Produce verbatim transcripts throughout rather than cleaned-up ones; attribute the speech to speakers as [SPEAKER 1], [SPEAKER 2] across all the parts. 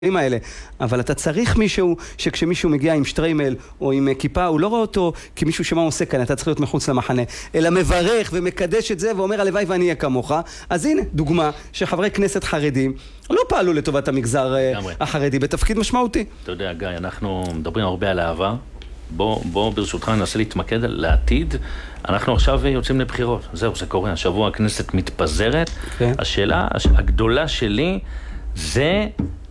[SPEAKER 1] האלה, אבל אתה צריך מישהו שכשמישהו מגיע עם שטריימל או עם כיפה, הוא לא רואה אותו כמישהו שמה הוא עושה כאן, אתה צריך להיות מחוץ למחנה, אלא מברך ומקדש את זה ואומר הלוואי ואני אהיה כמוך. אז הנה, דוגמה שחברי כנסת חרדים לא פעלו לטובת המגזר החרדי בתפקיד משמעותי.
[SPEAKER 2] אתה יודע, גיא, אנחנו מדברים הרבה על העבר. בוא, בוא ברשותך ננסה להתמקד לעתיד. אנחנו עכשיו יוצאים לבחירות. זהו, זה קורה. השבוע הכנסת מתפזרת. Okay. השאלה הגדולה שלי זה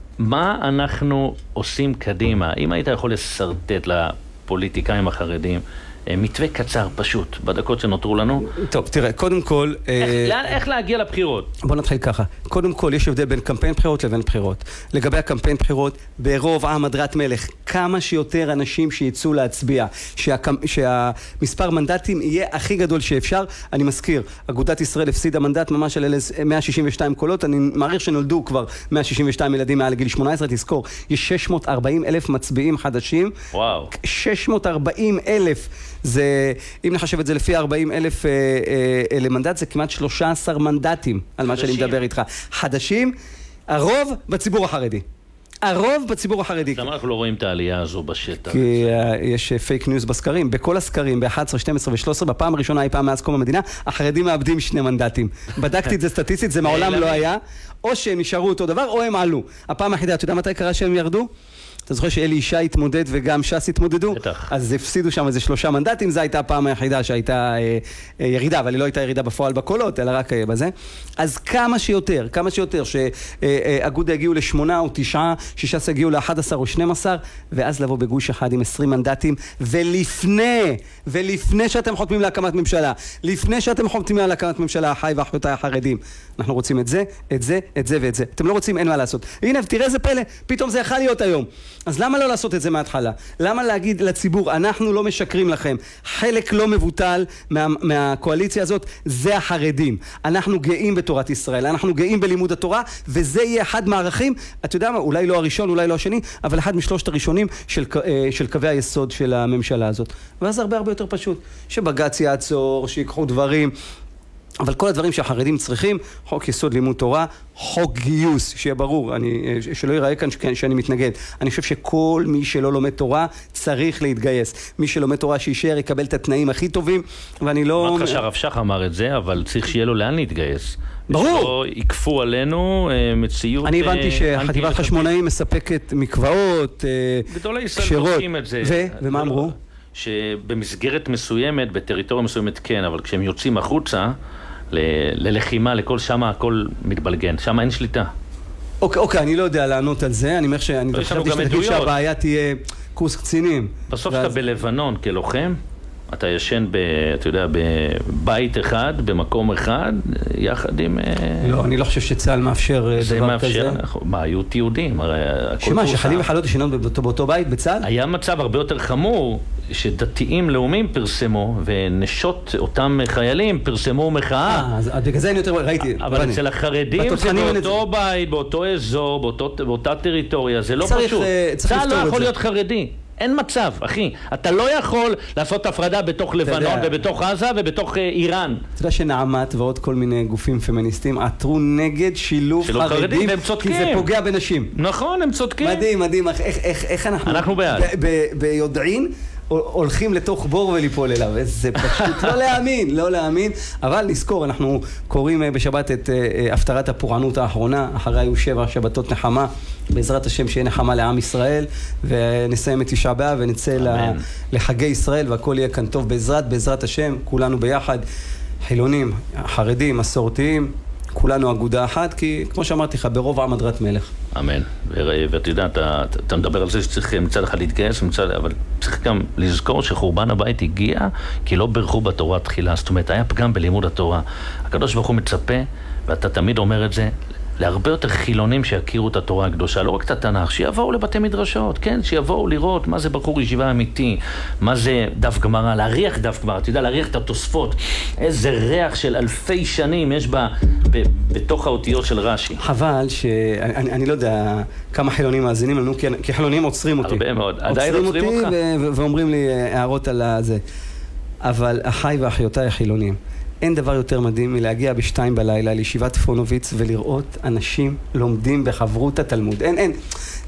[SPEAKER 2] מה אנחנו עושים קדימה. אם היית יכול לסרטט לפוליטיקאים החרדים מתווה קצר פשוט, בדקות שנותרו לנו.
[SPEAKER 1] טוב, תראה, קודם כל...
[SPEAKER 2] איך, אה... איך להגיע לבחירות?
[SPEAKER 1] בוא נתחיל ככה. קודם כל, יש הבדל בין קמפיין בחירות לבין בחירות. לגבי הקמפיין בחירות, ברוב עם הדרת מלך, כמה שיותר אנשים שיצאו להצביע, שהקמ... שהמספר מנדטים יהיה הכי גדול שאפשר. אני מזכיר, אגודת ישראל הפסידה מנדט ממש על מאה שישים ושתיים קולות, אני מעריך שנולדו כבר מאה שישים ושתיים ילדים מעל גיל שמונה עשרה, תזכור, יש שש מאות וארבעים אלף מצביעים חדשים.
[SPEAKER 2] וואו.
[SPEAKER 1] שש מאות וארבעים אלף. זה, אם נחשב את זה לפי ארבעים אלף אה, אה, למנדט, זה כמעט שלושה עשר מנדטים על מה שאני מדבר איתך. חדשים, הרוב בציבור החרדי. הרוב בציבור החרדי.
[SPEAKER 2] למה אנחנו לא רואים את העלייה הזו בשטח?
[SPEAKER 1] כי uh, יש פייק ניוז בסקרים. בכל הסקרים, ב-אחת עשרה, שתים עשרה ו-שלוש עשרה, בפעם הראשונה אי פעם מאז קום המדינה, החרדים מאבדים שני מנדטים. בדקתי את זה סטטיסטית, זה מעולם לא היה. או שהם נשארו אותו דבר, או הם עלו. הפעם היחידה, אתה יודע מתי קרה שהם ירדו? אתה זוכר שאלי ישי התמודד וגם ש"ס התמודדו?
[SPEAKER 2] בטח.
[SPEAKER 1] אז הפסידו שם איזה שלושה מנדטים, זו הייתה הפעם היחידה שהייתה אה, אה, ירידה, אבל היא לא הייתה ירידה בפועל בקולות, אלא רק אה, בזה. אז כמה שיותר, כמה שיותר, שאגודה הגיעו לשמונה או תשעה, שש"ס הגיעו ל-אחד עשר או שנים עשר, ואז לבוא בגוש אחד עם עשרים מנדטים, ולפני, ולפני שאתם חותמים להקמת ממשלה, לפני שאתם חותמים להקמת ממשלה, החי ואחיותיי החרדים, אנחנו רוצים את זה, את זה, את זה ואת זה. אתם לא רוצים, אין מה לעשות. הנה, תראה איזה פלא, פתאום זה יכול להיות היום. אז למה לא לעשות את זה מההתחלה? למה להגיד לציבור, אנחנו לא משקרים לכם? חלק לא מבוטל מה, מהקואליציה הזאת, זה החרדים. אנחנו גאים בתורת ישראל, אנחנו גאים בלימוד התורה, וזה יהיה אחד מהערכים, אתה יודע מה, אולי לא הראשון, אולי לא השני, אבל אחד משלושת הראשונים של, של קווי היסוד של הממשלה הזאת. ואז הרבה הרבה יותר פשוט, שבג"ץ יעצור, שיקחו דברים, אבל כל הדברים שהחרדים צריכים, חוק יסוד לימוד תורה, חוק גיוס, שיהיה ברור, אני, שלא ייראה כאן שאני מתנגד. אני חושב שכל מי שלא לומד תורה צריך להתגייס. מי שלומד תורה שישאר יקבל את התנאים הכי טובים, ואני לא...
[SPEAKER 2] אמרת שהרב שך אמר את זה, אבל צריך שיהיה לו לאן להתגייס.
[SPEAKER 1] ברור.
[SPEAKER 2] שלא יקפו עלינו מציאות...
[SPEAKER 1] אני הבנתי שחטיבת חשמונאים מספקת מקוואות,
[SPEAKER 2] גדולי ישראל עושים את זה.
[SPEAKER 1] ו? ומה אמרו?
[SPEAKER 2] שבמסגרת מסוימת, בטריטוריה מסוימת כן, אבל כשהם יוצאים החוצה, ללחימה, לכל שמה הכל מתבלגן, שמה אין שליטה.
[SPEAKER 1] אוקיי, אוקיי, אני לא יודע לענות על זה, אני אומר שאני חשבתי שתגיד שהבעיה תהיה קורס קצינים.
[SPEAKER 2] בסוף שאתה בלבנון כלוחם, אתה ישן, אתה יודע, בבית אחד, במקום אחד, יחד עם...
[SPEAKER 1] לא, אני לא חושב שצה"ל מאפשר דבר כזה.
[SPEAKER 2] זה מאפשר, מה, היו תיעודים.
[SPEAKER 1] שמה, שחיילים וחיילות ישנות באותו בית, בצה"ל?
[SPEAKER 2] היה מצב הרבה יותר חמור, שדתיים לאומיים פרסמו, ונשות אותם חיילים פרסמו מחאה.
[SPEAKER 1] אה, אז בגלל זה אני יותר ראיתי.
[SPEAKER 2] אבל אצל החרדים זה באותו בית, באותו אזור, באותה טריטוריה, זה לא פשוט. צה"ל לא יכול להיות חרדי. אין מצב, אחי. אתה לא יכול לעשות הפרדה בתוך לבנון ובתוך עזה ובתוך איראן.
[SPEAKER 1] אתה יודע שנעמת ועוד כל מיני גופים פמיניסטים עתרו נגד שילוב חרדים, כי זה פוגע בנשים.
[SPEAKER 2] נכון, הם צודקים.
[SPEAKER 1] מדהים, מדהים. איך אנחנו...
[SPEAKER 2] אנחנו בעד.
[SPEAKER 1] ביודעין הולכים לתוך בור וליפול אליו. זה פשוט לא להאמין, לא להאמין. אבל נזכור, אנחנו קוראים בשבת את הפטרת הפורענות האחרונה, אחרי היו שבע שבתות נחמה, בעזרת השם שיהיה נחמה לעם ישראל, ונסיים את תשעה באב ונצא לחגי ישראל, והכל יהיה כאן טוב בעזרת, בעזרת השם, כולנו ביחד, חילונים, חרדים, מסורתיים, כולנו אגודה אחת, כי כמו שאמרתי לך, ברוב עם הדרת מלך.
[SPEAKER 2] אמן. ואתה יודע, אתה, אתה מדבר על זה שצריך מצד אחד להתגייס, מצד, אבל צריך גם לזכור שחורבן הבית הגיע, כי לא ברכו בתורה תחילה. זאת אומרת, היה פגם בלימוד התורה. הקדוש ברוך הוא מצפה, ואתה תמיד אומר את זה, להרבה יותר חילונים שיכירו את התורה הקדושה, לא רק את התנ"ך, שיבואו לבתי מדרשות, כן, שיבואו לראות מה זה בחור ישיבה אמיתי, מה זה דף גמרא, להריח דף גמרא, אתה יודע, להריח את התוספות, איזה ריח של אלפי שנים יש בה, ב, בתוך האותיות של רש"י.
[SPEAKER 1] חבל שאני אני לא יודע כמה חילונים מאזינים לנו, כי, כי חילונים עוצרים אותי.
[SPEAKER 2] הרבה מאוד, עדיין עוצרים אותך.
[SPEAKER 1] ו- ו- ואומרים לי הערות על זה. אבל אחי ואחיותיי החילונים, אין דבר יותר מדהים מלהגיע בשתיים בלילה לישיבת פונוביץ ולראות אנשים לומדים בחברות התלמוד. אין, אין.